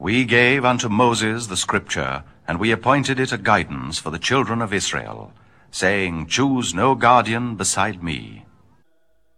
We gave unto Moses the scripture, and we appointed it a guidance for the children of Israel, saying, Choose no guardian beside me.